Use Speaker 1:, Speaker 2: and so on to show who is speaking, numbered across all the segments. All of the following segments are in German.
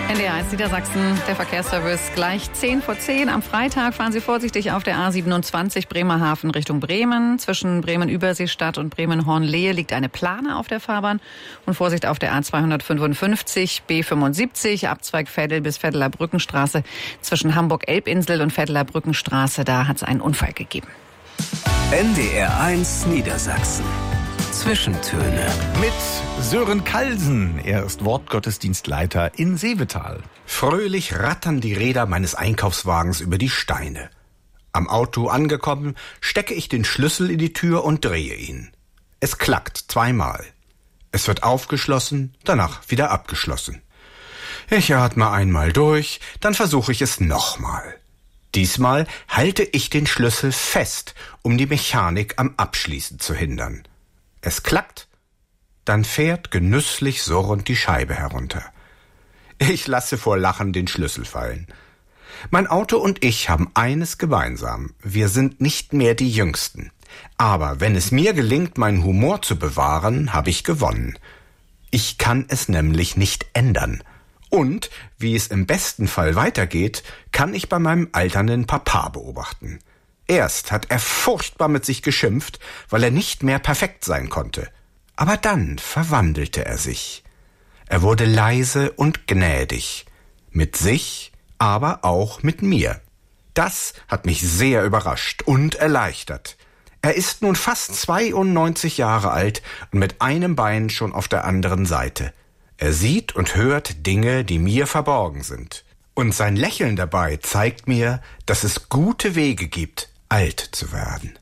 Speaker 1: NDR 1 Niedersachsen, der Verkehrsservice gleich 10:10. Am Freitag fahren Sie vorsichtig auf der A27 Bremerhaven Richtung Bremen. Zwischen Bremen-Überseestadt und Bremen-Hornlehe liegt eine Plane auf der Fahrbahn. Und Vorsicht auf der A255 B75, Abzweig Veddel bis Veddeler Brückenstraße. Zwischen Hamburg-Elbinsel und Veddeler Brückenstraße, da hat es einen Unfall gegeben.
Speaker 2: NDR 1 Niedersachsen. Zwischentöne.
Speaker 3: Mit Sören Kalsen. Er ist Wortgottesdienstleiter in Seevetal.
Speaker 4: Fröhlich rattern die Räder meines Einkaufswagens über die Steine. Am Auto angekommen, stecke ich den Schlüssel in die Tür und drehe ihn. Es klackt zweimal. Es wird aufgeschlossen, danach wieder abgeschlossen. Ich atme einmal durch, dann versuche ich es nochmal. Diesmal halte ich den Schlüssel fest, um die Mechanik am Abschließen zu hindern. Es klackt, dann fährt genüsslich surrend die Scheibe herunter. Ich lasse vor Lachen den Schlüssel fallen. Mein Auto und ich haben eines gemeinsam: Wir sind nicht mehr die Jüngsten. Aber wenn es mir gelingt, meinen Humor zu bewahren, habe ich gewonnen. Ich kann es nämlich nicht ändern. Und, wie es im besten Fall weitergeht, kann ich bei meinem alternden Papa beobachten. Erst hat er furchtbar mit sich geschimpft, weil er nicht mehr perfekt sein konnte. Aber dann verwandelte er sich. Er wurde leise und gnädig. Mit sich, aber auch mit mir. Das hat mich sehr überrascht und erleichtert. Er ist nun fast 92 Jahre alt und mit einem Bein schon auf der anderen Seite. Er sieht und hört Dinge, die mir verborgen sind. Und sein Lächeln dabei zeigt mir, dass es gute Wege gibt, alt zu werden.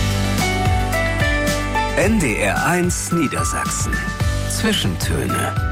Speaker 2: NDR 1 Niedersachsen. Zwischentöne.